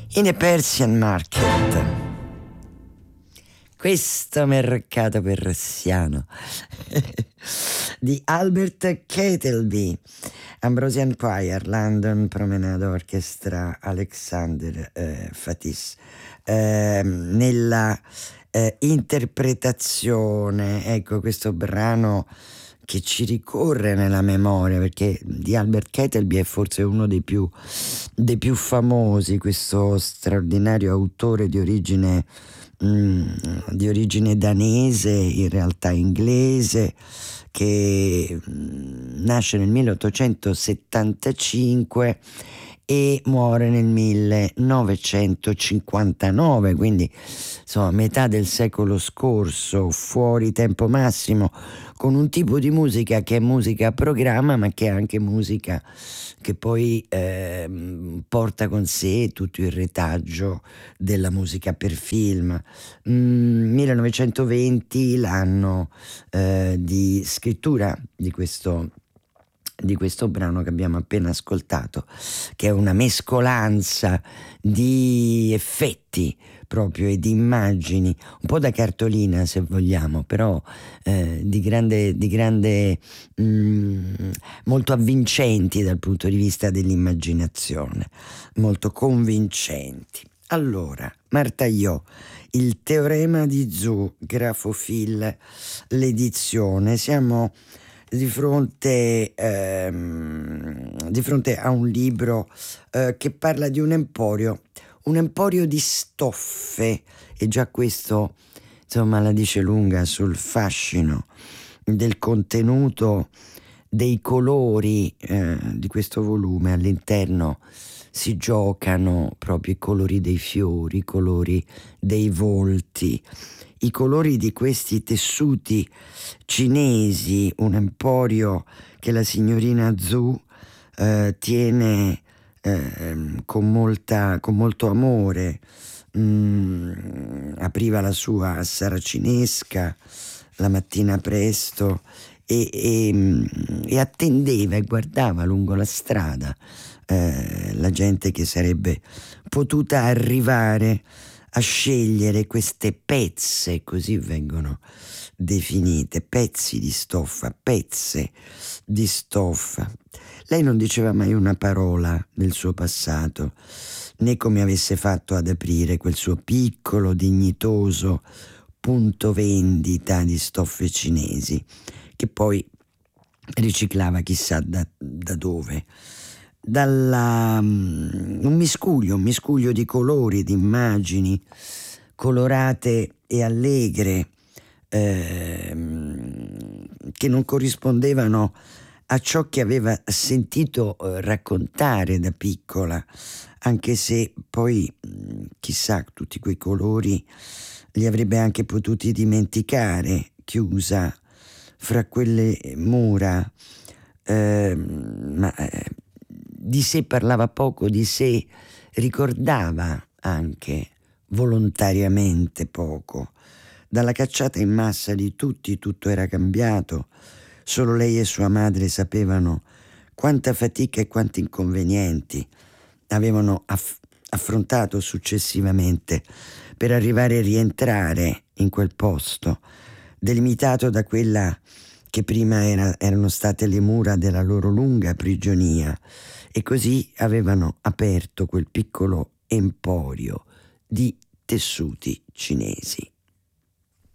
In a Persian Market, questo mercato persiano di Albert Kettleby, Ambrosian Choir, London Promenade Orchestra, Alexander Fatis. Nella interpretazione, ecco, questo brano che ci ricorre nella memoria, perché di Albert Kettleby è forse uno dei più famosi, questo straordinario autore di origine danese, in realtà inglese, che nasce nel 1875 e muore nel 1959, quindi insomma metà del secolo scorso, fuori tempo massimo, con un tipo di musica che è musica a programma, ma che è anche musica che poi porta con sé tutto il retaggio della musica per film. 1920, l'anno di scrittura di questo brano che abbiamo appena ascoltato, che è una mescolanza di effetti proprio e di immagini, un po' da cartolina se vogliamo, però di grande molto avvincenti dal punto di vista dell'immaginazione, molto convincenti. Allora, Martha Io, il teorema di Zoo, Grafofil, l'edizione. Siamo di fronte a un libro che parla di un emporio di stoffe, e già questo insomma la dice lunga sul fascino del contenuto, dei colori di questo volume. All'interno si giocano proprio i colori dei fiori, i colori dei volti, i colori di questi tessuti cinesi, un emporio che la signorina Zhu tiene con molto amore. Apriva la sua saracinesca la mattina presto e attendeva e guardava lungo la strada la gente che sarebbe potuta arrivare a scegliere queste pezze, così vengono definite, pezzi di stoffa, pezze di stoffa. Lei non diceva mai una parola del suo passato, né come avesse fatto ad aprire quel suo piccolo, dignitoso punto vendita di stoffe cinesi, che poi riciclava chissà da dove. Un miscuglio di colori, di immagini colorate e allegre, che non corrispondevano a ciò che aveva sentito raccontare da piccola, anche se poi chissà, tutti quei colori li avrebbe anche potuti dimenticare, chiusa fra quelle mura, ma di sé parlava poco, di sé ricordava anche volontariamente poco. Dalla cacciata in massa di tutti tutto era cambiato, solo lei e sua madre sapevano quanta fatica e quanti inconvenienti avevano affrontato successivamente per arrivare a rientrare in quel posto, delimitato da quella che prima erano state le mura della loro lunga prigionia, e così avevano aperto quel piccolo emporio di tessuti cinesi.